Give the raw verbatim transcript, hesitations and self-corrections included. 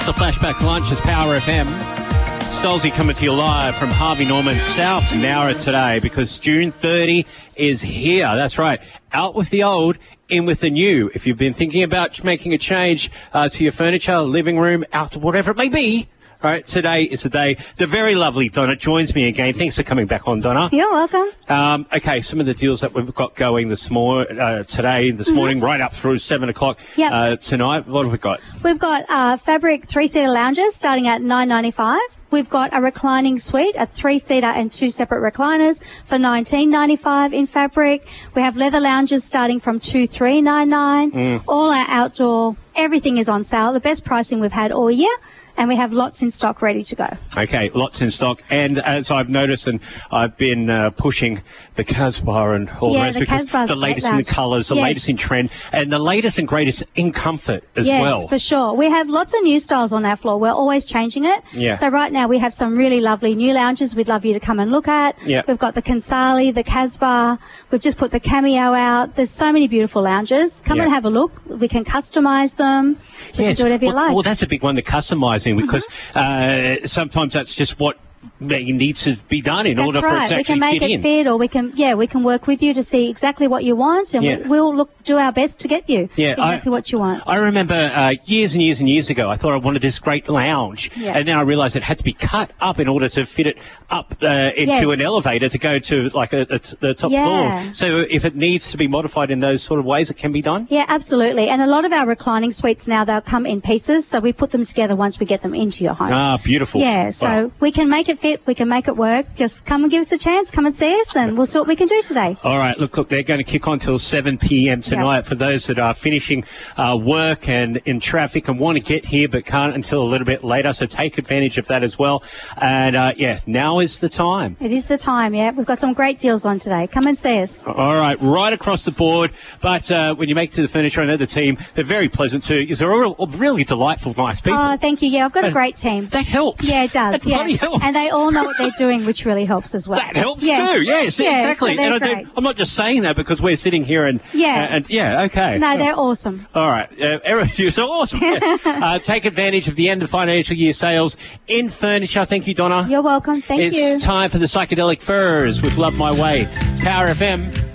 The Flashback Lunch is Power F M. Stolzy coming to you live from Harvey Norman, South Nowra today because June thirtieth is here. That's right. Out with the old, in with the new. If you've been thinking about making a change uh, to your furniture, living room, out, whatever it may be, all right, today is the day. The very lovely Donna joins me again. Thanks for coming back on, Donna. You're welcome. Um, okay, some of the deals that we've got going this mor- uh, today, this mm-hmm. morning, right up through seven o'clock yep. uh, tonight. What have we got? We've got uh, fabric three-seater lounges starting at nine ninety-five. We've got a reclining suite, a three-seater and two separate recliners for nineteen ninety-five in fabric. We have leather lounges starting from two three nine nine. Mm. All our outdoor, everything is on sale. The best pricing we've had all year. And we have lots in stock ready to go. Okay, lots in stock. And as I've noticed, and I've been uh, pushing the Casbah and all yeah, the rest, the because the latest in the colours, the yes. latest in trend, and the latest and greatest in comfort as yes, well. Yes, for sure. We have lots of new styles on our floor. We're always changing it. Yeah. So right now we have some really lovely new lounges we'd love you to come and look at. Yeah. We've got the Kansali, the Casbah. We've just put the Cameo out. There's so many beautiful lounges. Come yeah. and have a look. We can customise them. We yes. can do whatever well, you like. Well, that's a big one, the customising, because mm-hmm. uh, sometimes that's just what needs to be done in That's order right. for it to we actually can make fit it in. fit, or we can, yeah, we can work with you to see exactly what you want, and yeah. we, we'll look, do our best to get you yeah, exactly I, what you want. I remember uh, years and years and years ago, I thought I wanted this great lounge, yeah. and then I realised it had to be cut up in order to fit it up uh, into yes. an elevator to go to like a, a, the top yeah. floor. So if it needs to be modified in those sort of ways, it can be done? Yeah, absolutely. And a lot of our reclining suites now, they'll come in pieces, so we put them together once we get them into your home. Ah, beautiful. Yeah, so wow. we can make it fit, we can make it work. Just come and give us a chance, come and see us, and we'll see what we can do today. All right, look, look, they're going to kick on till seven p.m. tonight yep. for those that are finishing uh, work and in traffic and want to get here but can't until a little bit later, so take advantage of that as well. And, uh, yeah, now is the time. It is the time, yeah. We've got some great deals on today. Come and see us. All right, right across the board. But uh, when you make it to the furniture, I know the team, they're very pleasant too. They're all really delightful, nice people. Oh, thank you. Yeah, I've got a great team. That helps. Yeah, it does. That yeah. bloody helps. And they all know what they're doing, which really helps as well. That helps yeah. too. Yes, yeah, exactly. So and I great. do, I'm not just saying that because we're sitting here and yeah, uh, and yeah, okay. No, they're awesome. All right, uh, Eric, you're so awesome. Yeah. uh, take advantage of the end of financial year sales in furniture. Thank you, Donna. You're welcome. Thank it's you. It's time for the Psychedelic Furs with Love My Way. Power F M.